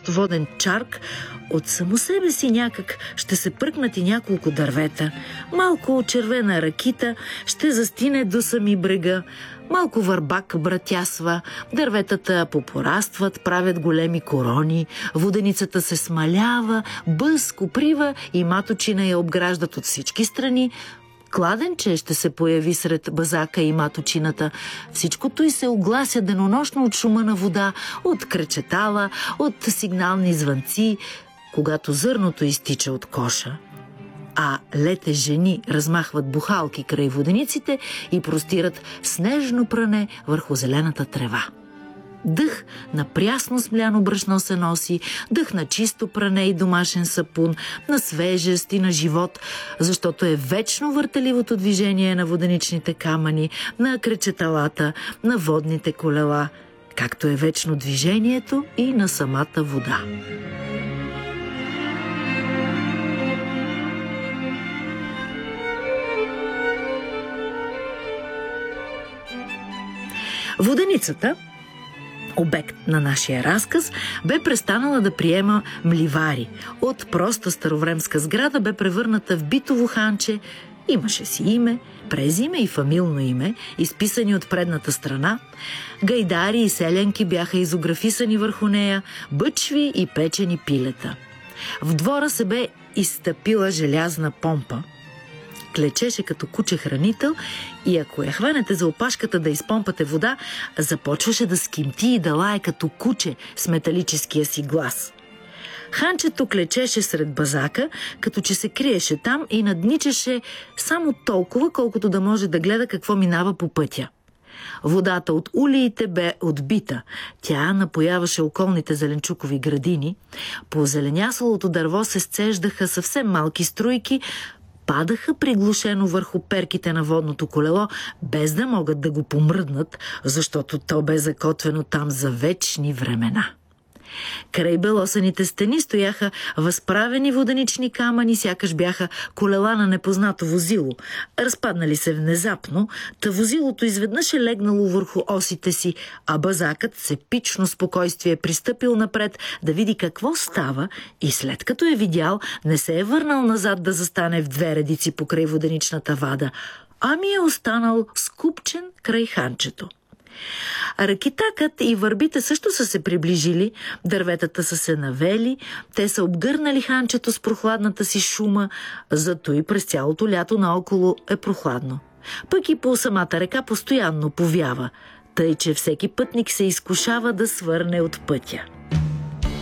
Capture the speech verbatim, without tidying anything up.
воден чарк, от само себе си някак ще се пръкнат и няколко дървета. Малко червена ракита ще застине до сами брега. Малко върбак братясва, дърветата попорастват, правят големи корони, воденицата се смалява, бъз, коприва и маточина я обграждат от всички страни. Кладенче ще се появи сред базака и маточината. Всичкото й се оглася денонощно от шума на вода, от кречетала, от сигнални звънци, когато зърното изтича от коша. А лете жени размахват бухалки край водениците и простират снежно пране върху зелената трева. Дъх на прясно смляно брашно се носи, дъх на чисто пране и домашен сапун, на свежест и на живот, защото е вечно въртеливото движение на воденичните камъни, на кречеталата, на водните колела, както е вечно движението и на самата вода. Воденицата, обект на нашия разказ, бе престанала да приема мливари. От проста старовремска сграда бе превърната в битово ханче. Имаше си име, презиме и фамилно име, изписани от предната страна. Гайдари и селянки бяха изографисани върху нея, бъчви и печени пилета. В двора се бе изтъпила желязна помпа. Клечеше като куче хранител и ако я хванете за опашката да изпомпате вода, започваше да скимти и да лае като куче с металическия си глас. Ханчето клечеше сред базака, като че се криеше там и надничаше само толкова, колкото да може да гледа какво минава по пътя. Водата от улиите бе отбита. Тя напояваше околните зеленчукови градини. По зеленясалото дърво се сцеждаха съвсем малки струйки, падаха приглушено върху перките на водното колело, без да могат да го помръднат, защото то бе закотвено там за вечни времена. Край белосаните стени стояха възправени воденични камъни, сякаш бяха колела на непознато возило. Разпаднали се внезапно, та возилото изведнъж е легнало върху осите си, а базакът с епично спокойствие пристъпил напред да види какво става и след като е видял, не се е върнал назад да застане в две редици покрай воденичната вада, ами е останал скупчен край ханчето. Ракитакът и върбите също са се приближили, дърветата са се навели, те са обгърнали ханчето с прохладната си шума, зато и през цялото лято наоколо е прохладно. Пък и по самата река постоянно повява, тъй че всеки пътник се изкушава да свърне от пътя.